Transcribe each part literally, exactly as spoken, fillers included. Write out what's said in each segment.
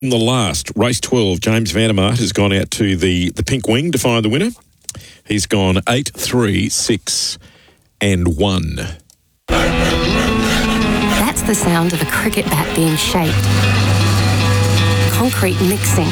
In the last, race twelve, James Vandermaat has gone out to the, the Pink Wing to find the winner. He's gone eight, three, six and one. That's the sound of a cricket bat being shaped. Concrete mixing.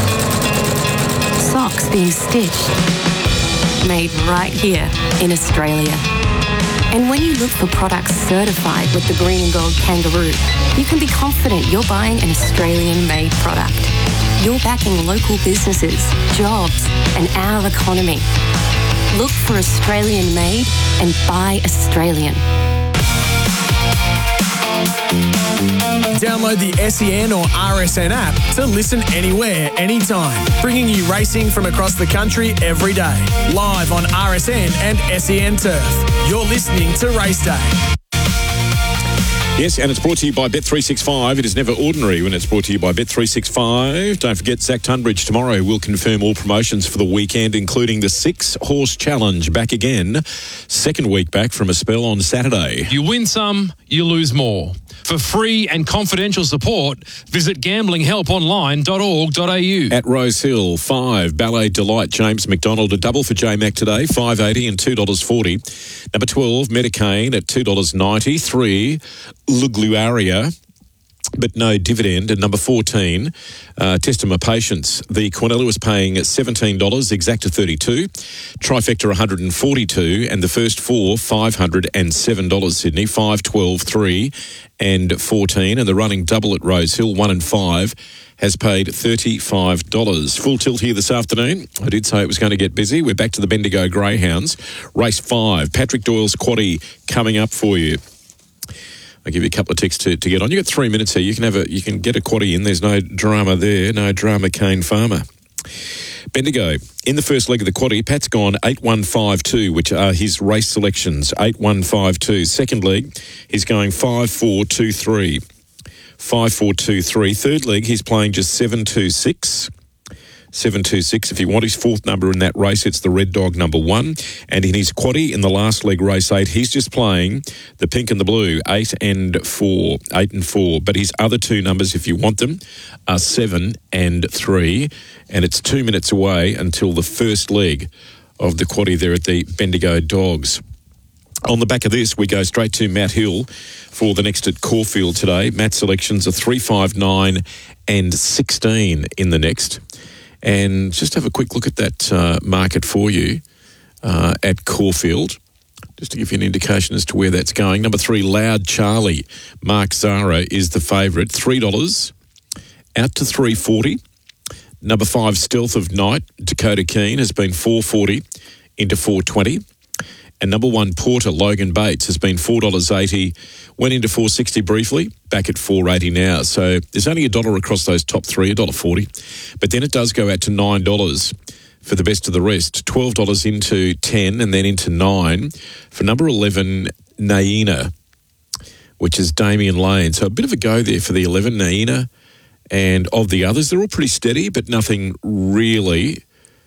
Socks being stitched. Made right here in Australia. And when you look for products certified with the Green and Gold Kangaroo, you can be confident you're buying an Australian-made product. You're backing local businesses, jobs, and our economy. Look for Australian-made and buy Australian. Download the S E N or R S N app to listen anywhere, anytime, bringing you racing from across the country every day. Live on R S N and S E N Turf. You're listening to Race Day. Yes, and it's brought to you by Bet three sixty-five. It is never ordinary when it's brought to you by Bet three sixty-five. Don't forget, Zach Tunbridge tomorrow will confirm all promotions for the weekend, including the Six Horse Challenge back again. Second week back from a spell on Saturday. You win some, you lose more. For free and confidential support, visit gambling help online dot org dot a u. At Rose Hill, five, Ballet Delight, James McDonald, a double for J Mac today, five eighty and two dollars forty. Number twelve, Medicaine at two dollars ninety. Three, Lugluaria, but no dividend. And number fourteen, uh, Test of My Patience. The Cornella was paying seventeen dollars, Exacta thirty-two, Trifecta one hundred forty-two, and the first four, five hundred seven dollars, Sydney, five, twelve, three and fourteen. And the running double at Rose Hill, one and five, has paid thirty-five dollars. Full tilt here this afternoon. I did say it was going to get busy. We're back to the Bendigo Greyhounds. Race five, Patrick Doyle's quaddie coming up for you. I'll give you a couple of ticks to, to get on. You've got three minutes here. You can have a you can get a quaddie in. There's no drama there. No drama, Kane Farmer. Bendigo, in the first leg of the quaddie, Pat's gone eight one five two, which are his race selections, eight one five two. Second leg, he's going five four two three. five four two three. Third leg, he's playing just seven two six. seven two six. If you want his fourth number in that race, it's the Red Dog number one. And in his quaddie in the last leg, race eight, he's just playing the pink and the blue, eight and four, eight and four. But his other two numbers, if you want them, are seven and three. And it's two minutes away until the first leg of the quaddie there at the Bendigo Dogs. On the back of this, we go straight to Matt Hill for the next at Caulfield today. Matt's selections are three, five, nine and sixteen in the next. And just have a quick look at that uh, market for you uh, at Caulfield, just to give you an indication as to where that's going. Number three, Loud Charlie, Mark Zara is the favourite, three dollars, out to three forty. Number five, Stealth of Night, Dakota Keene, has been four forty into four twenty. And number one, Porter, Logan Bates, has been four dollars eighty, went into four sixty briefly, back at four eighty now. So there's only a dollar across those top three, one dollar forty. But then it does go out to nine dollars for the best of the rest. twelve dollars into ten and then into nine for number eleven, Naina, which is Damien Lane. So a bit of a go there for the eleven, Naina. And of the others, they're all pretty steady, but nothing really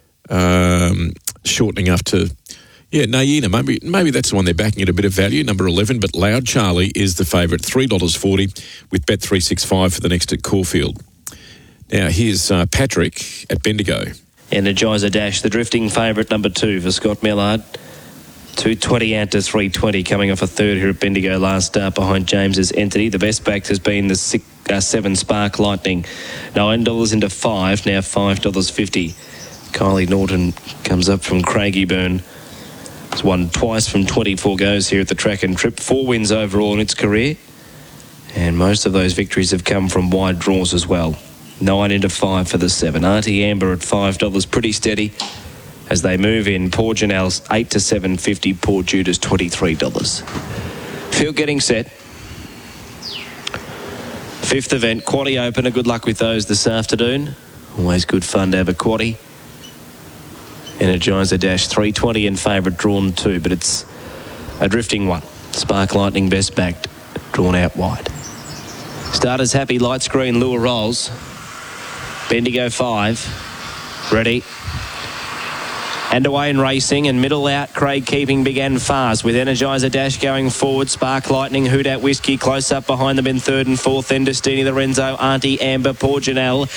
um, shortening enough to... Yeah, Naina, maybe maybe that's the one they're backing at a bit of value, number eleven, but Loud Charlie is the favourite, three dollars forty with Bet three sixty-five for the next at Caulfield. Now, here's uh, Patrick at Bendigo. Energizer Dash, the drifting favourite, number two for Scott Millard. two twenty out to three twenty, coming off a third here at Bendigo last start behind James's Entity. The best backed has been the six, uh, seven Spark Lightning. nine dollars into five, now five dollars fifty. Kylie Norton comes up from Craigieburn. It's won twice from twenty-four goes here at the Track and Trip. Four wins overall in its career. And most of those victories have come from wide draws as well. Nine into five for the seven. Auntie Amber at five dollars, pretty steady as they move in. Poor Janelle's eight to seven fifty. Poor Judas twenty-three dollars. Field getting set. Fifth event, quaddie opener. Good luck with those this afternoon. Always good fun to have a quaddie. Energizer Dash, three twenty in favourite, drawn two, but it's a drifting one. Spark Lightning best backed, drawn out wide. Starters happy, light screen, lure rolls. Bendigo five, ready. And away in racing, and middle out, Craig Keeping began fast with Energizer Dash going forward. Spark Lightning, Hoodat Whiskey close up behind them in third and fourth. Then Destiny Lorenzo, Auntie Amber, Poor Janelle.